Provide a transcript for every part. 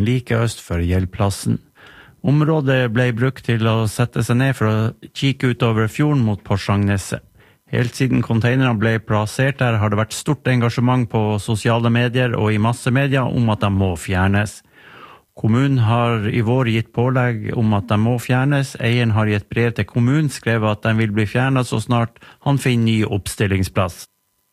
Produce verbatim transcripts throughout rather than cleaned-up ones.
like øst for Gjeldplassen. Området ble brukt til å sette seg ned for å kikke utover fjorden mot Porsangneset. Helt siden containerne ble plassert der har det vært stort engasjement på sosiale medier og i massemedia om at de må fjernes. Kommunen har i vår gitt pålegg om at de må fjernes. Eieren har gitt brev til kommunen, skrevet at de vil bli fjernet så snart han finner ny oppstillingsplass.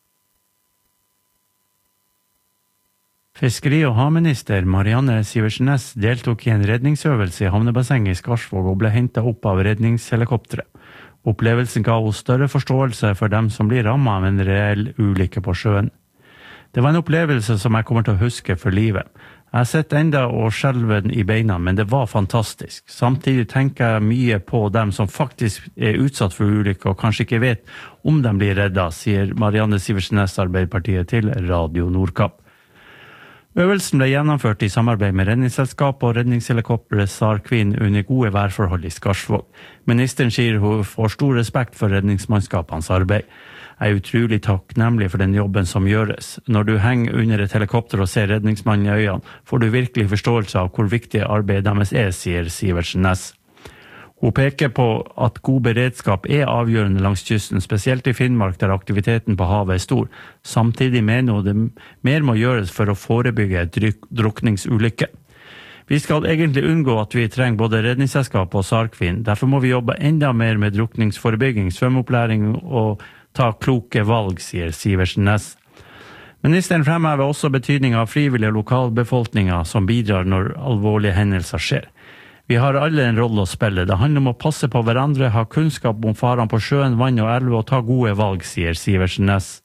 Fiskeri- og havminister Marianne Sivertsen Næss deltok i en redningsøvelse i havnebassenget i Skarsvåg og ble hentet opp av redningshelikopteret. Opplevelsen ga hos større forståelse for dem som blir rammet av en reell ulykke på sjøen. Det var en opplevelse som jeg kommer til å huske for livet. Jeg har sett enda og skjelven i beina, men det var fantastisk. Samtidig tenker jeg mye på dem som faktisk er utsatt for ulykke og kanskje ikke vet om de blir redda, sier Marianne Sivertsen Næss Arbeiderpartiet til Radio Nordkapp. Øvelsen ble gjennomført i samarbeid med redningsselskap og redningshelikopteret SAR Queen under gode værforhold i Skarsvåg. Ministeren sier hun får stor respekt for redningsmannskapenes arbeid. Jeg er utrolig takknemlig for den jobben som gjøres. Når du henger under et helikopter og ser redningsmannen i øynene, får du virkelig forståelse av hvor viktig arbeidet deres er, sier Sivertsen Næss. Hun peker på at god beredskap er avgjørende langs kysten, spesielt i Finnmark der aktiviteten på havet er stor. Samtidig mener hun det mer må gjøres for å forebygge et drukningsulykke. Vi skal egentlig unngå at vi trenger både redningsselskap og SAR Queen. Derfor må vi jobbe enda mer med drukningsforebygging, svømmeopplæring og ta kloke valg, sier Sivertsen Næss. Ministeren fremhever også betydningen av frivillige lokalbefolkninger som bidrar når alvorlige hendelser skjer. Vi har alle en rolle å spille. Det handler om å passe på hverandre, ha kunnskap om farene på sjøen, vann og elve og ta gode valg, sier Sivertsen Næss.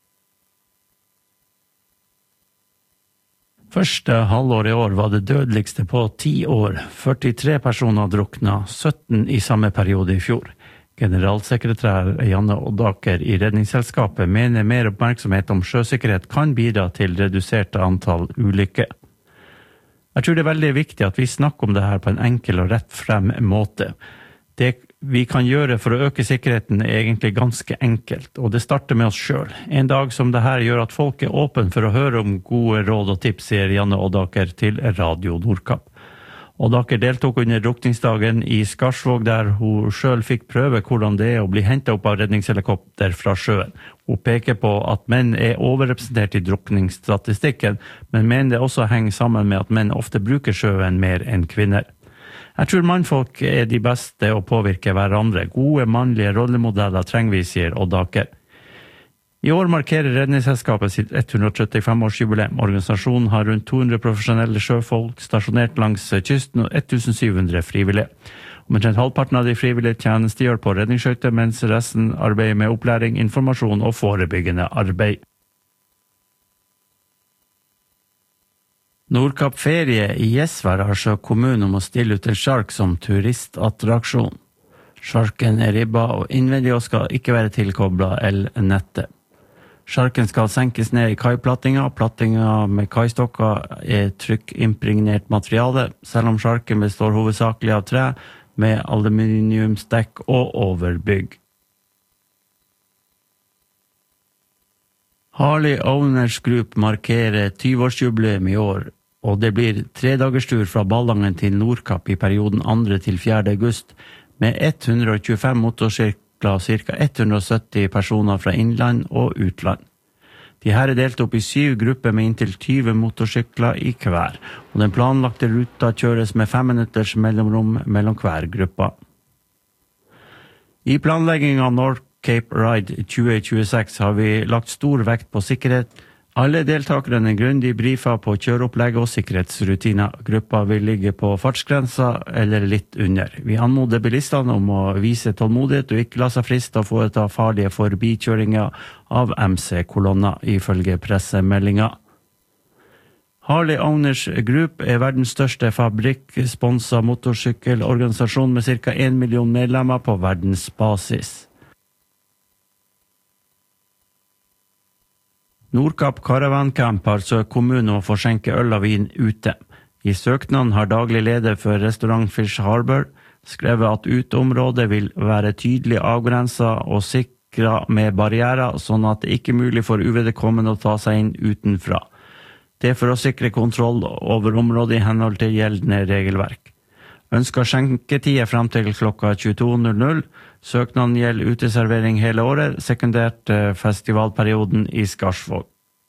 Første halvår i år var det dødeligste på ti år. førtitre personer drukna, sytten i samme periode i fjor. Generalsekretær Janne Oddaker i Redningsselskapet mener mer oppmerksomhet om sjøsikkerhet kan bidra til redusert antall ulykker. Jeg tror det er veldig viktig at vi snakker om det her på en enkel og rett frem måte. Det vi kan gjøre for å øke sikkerheten er egentlig ganske enkelt, og det starter med oss selv. En dag som det her gjør at folk er åpne for å høre om gode råd og tips, sier Janne Oddaker til Radio Nordkapp. Oddaker deltok under drukningsdagen i Skarsvåg, der hun selv fikk prøve hvordan det er å bli hentet opp av redningshelikopter fra sjøen. Hun peker på at menn er overrepresentert i drukningsstatistikken, men mener det også henger sammen med at menn ofte bruker sjøen mer enn kvinner. Jeg tror mannfolk er de beste å påvirke hverandre. Gode mannlige rollemodeller trenger vi, sier Oddaker. I år markerer Redningsselskapet sitt hundre og trettifem-årsjubileum. Organisasjonen har rundt to hundre profesjonelle sjøfolk stasjonert langs kysten og sytten hundre frivillige. Omtrent halvparten av de frivillige tjenestegjør på redningsskøyter, mens resten arbeider med opplæring, informasjon og forebyggende arbeid. Nordkapp Ferie i Gjesvær har søkt kommunen om å stille ut en sjark som turistattraksjon. Sjarken er ribba og innvendig og skal ikke være tilkoblet el-nettet. Sjarken skal senkes ned i kaiplattinga. Plattinga med kaistokker er trykkimpregnert materiale, selv om sjarken består hovedsakelig av tre med aluminiumsdekk og overbygg. Harley Owners Group markerer tyve-årsjubileum i år, og det blir tredagerstur fra Ballangen til Nordkapp i perioden andre til fjerde august, med hundre og tjuefem motorsykler og ca. hundre og sytti personer fra innland og utland. De her er delt opp i syv grupper med inntil tyve motorsykler i hver, og den planlagte ruta kjøres med fem minutters mellomrom mellom hver gruppa. I planlegging av North Cape Ride tjue tjueseks har vi lagt stor vekt på sikkerhet. Alle deltakerne er grundig brifa på kjøreopplegg og sikkerhetsrutiner. Gruppa vil ligge på fartsgrensa eller litt under. Vi anmoder bilistene om å vise tålmodighet og ikke la seg friste å foreta farlige forbikjøringer av M C-kolonner, ifølge pressemeldinga. Harley Owners Group er verdens største fabrikksponsa motorsykkelorganisasjon med ca. en million medlemmer på verdensbasis. Nordkapp Caravan Camp har søkt kommunen om å få skjenke øl og vin ute. I søknaden har daglig leder for restaurant Fish Harbor skrevet at uteområdet vil være tydelig avgrenset og sikret med barrierer, sånn at det ikke er mulig for uvedkommende å ta seg inn utenfra. Det er for å sikre kontroll over området i henhold til gjeldende regelverk. Ønsker skjenketider frem til klokka tjueto null null. Søknaden gjelder uteservering hele året, sekundert festivalperioden i Skarsvåg.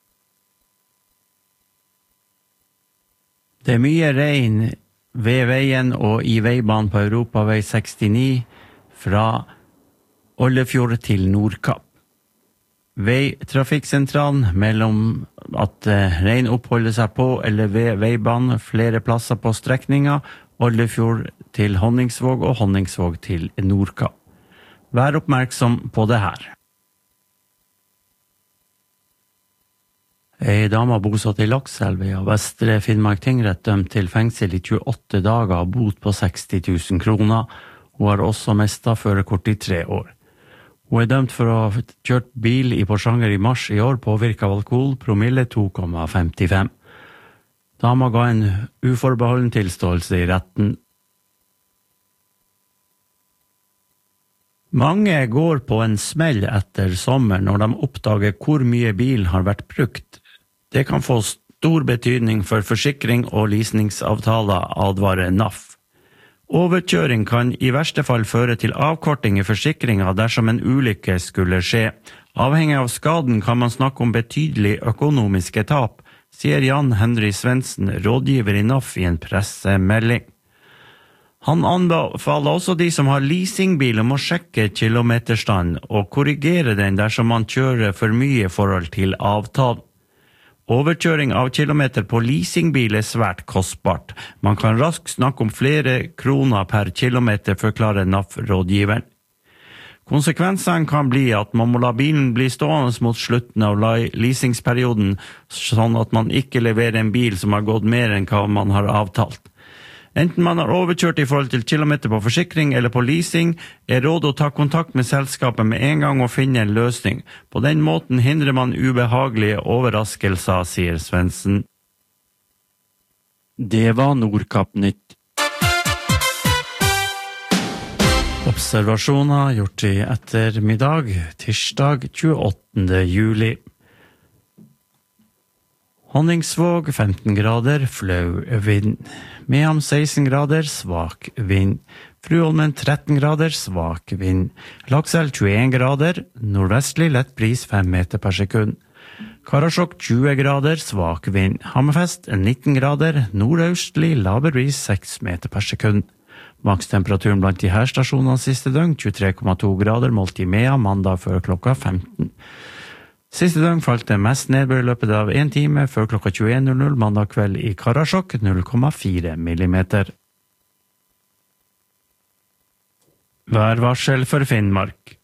Det er mye regn ved veien og i veibanen på Europavei sekstini fra Ollefjord til Nordkapp. Veitrafikksentralen mellom at regn oppholder seg på eller ved veibanen flere plasser på strekninga Ollefjord til Honningsvåg og Honningsvåg til Nordkapp. Vær oppmerksom på det her. Ei dame bosatt i Lakselv av Vestre Finnmark tingrett dømt til fengsel i tjueåtte dager og bot på seksti tusen kroner. Hun har også mistet førerkort i tre år. Hun er dømt for å ha kjørt bil i Porsanger i mars i år påvirket av alkohol, promille to komma femtifem. Dama ga en uforbeholden tilståelse i retten. Mange går på en smell etter sommer når de oppdager hvor mye bil har vært brukt. Det kan få stor betydning for forsikring og leasingsavtaler, advarer N A F. Overkjøring kan i verste fall føre til avkorting i forsikringa dersom en ulykke skulle skje. Avhengig av skaden kan man snakke om betydelig økonomiske tap, sier Jan Henry Svendsen, rådgiver i N A F i en pressemelding. Han anbefaler også de som har leasingbil om å sjekke kilometerstand og korrigere den dersom man kjører for mye i forhold til avtalen. Overkjøring av kilometer på leasingbil er svært kostbart. Man kan raskt snakke om flere kroner per kilometer, forklarer N A F-rådgiveren. Konsekvensene kan bli at man må la bilen bli stående mot slutten av leasingsperioden, sånn at man ikke leverer en bil som har gått mer enn hva man har avtalt. Enten man har overkjørt i forhold til kilometer på forsikring eller på leasing, er råd å ta kontakt med selskapet med en gang og finne en løsning. På den måten hindrer man ubehagelige overraskelser, sier Svendsen. Det var Nordkapp-nytt. Observasjoner gjort i ettermiddag, tirsdag tjueåttende juli. Honningsvåg femten grader, flau vind. Mehamn seksten grader, svak vind. Fruholmen tretten grader, svak vind. Lakselv tjueen grader, nordvestlig lett bris fem meter per sekund. Karasjok tjue grader, svak vind. Hammerfest nitten grader, nordøstlig laber bris seks meter per sekund. Makstemperaturen blant de her stasjonene siste døgn, tjuetre komma to grader, målt i Mea, mandag før klokka femten. Siste døgn falt det mest nedbør i løpet av en time før klokka tjueen null null mandag kveld i Karasjok, null komma fire millimeter. Værvarsel for Finnmark.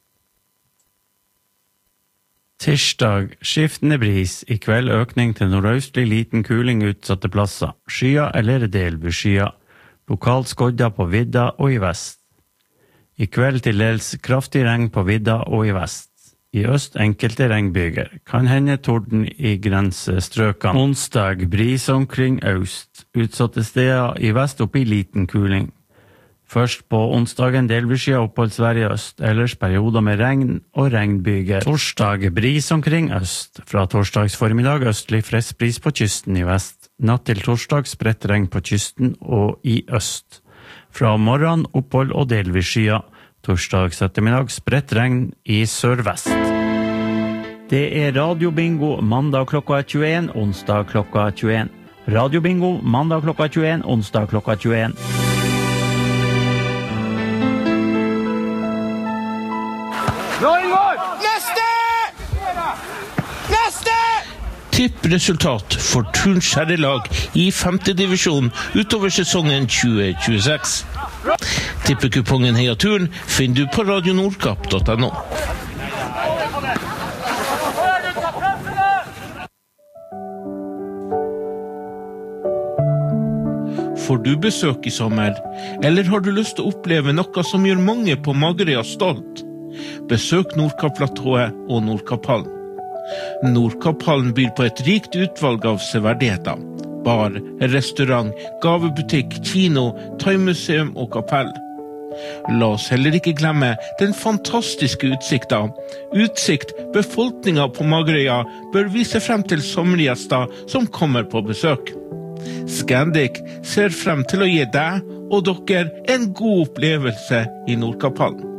Tirsdag, skiftende bris, i kveld økning til nordøstlig liten kuling utsatte plasser, skya eller delbuskya, lokalt skodda på vidda og i vest. I kveld til dels kraftig regn på vidda og i vest. I øst enkelte regnbyger, kan hende torden i grensestrøkene. Onsdag, bris omkring øst, utsatte steder i vest opp i liten kuling. Først på onsdagen delvisskia opphold Sverige øst, ellers perioder med regn og regnbyger. Torsdag, bris omkring øst, fra torsdags formiddag østlig frisk bris på kysten i vest. Natt til torsdag spredt regn på kysten og i øst. Fra morgen opphold og delvisskia. Torsdags ettermiddag spredt regn i sørvest. Det er radiobingo mandag klokka tjueen, onsdag klokka tjueen. Radiobingo mandag klokka tjueen, onsdag klokka tjueen. Neste! Neste! Tippresultat for Turns herrelag i femte divisjon utover sesongen tjue tjueseks. Tippekupongen Heia Turn finner du på radio nordkapp punktum no. Får du besøk i sommer, eller har du lyst til å oppleve noe som gjør mange på Magerøya stolt? Besøk Nordkapp-platået og Nordkapphallen. Nordkapphallen byr på et rikt utvalg av severdigheter. Bar, restaurant, gavebutikk, kino, thaimuseum og kapell. La oss heller ikke glemme den fantastiske utsikta. Utsikt befolkninga på Magerøya bør vise frem til sommergjester som kommer på besøk. Scandic ser frem til å gi deg og dere en god opplevelse i Nordkapphallen.